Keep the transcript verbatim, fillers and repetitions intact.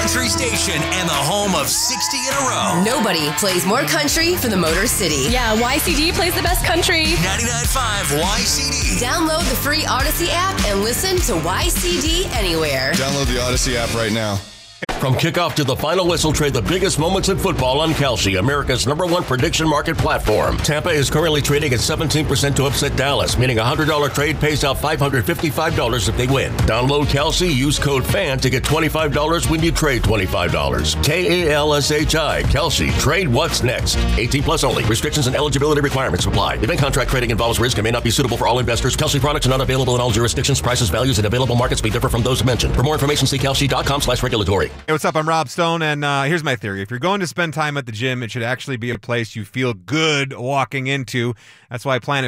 country station and the home of sixty in a row. Nobody plays more country for the Motor City. Yeah, Y C D plays the best country. ninety-nine point five Y C D. Download the free Odyssey app and listen to Y C D anywhere. Download the Odyssey app right now. From kickoff to the final whistle, trade the biggest moments in football on Kalshi, America's number one prediction market platform. Tampa is currently trading at seventeen percent to upset Dallas, meaning a one hundred dollars trade pays out five hundred fifty-five dollars if they win. Download Kalshi, use code FAN to get twenty-five dollars when you trade twenty-five dollars. K A L S H I, Kalshi. Trade what's next. eighteen plus only. Restrictions and eligibility requirements apply. Event contract trading involves risk and may not be suitable for all investors. Kalshi products are not available in all jurisdictions. Prices, values, and available markets may differ from those mentioned. For more information, see kalshi.com slash regulatory. Hey, what's up? I'm Rob Stone, and uh, here's my theory. If you're going to spend time at the gym, it should actually be a place you feel good walking into. That's why Planet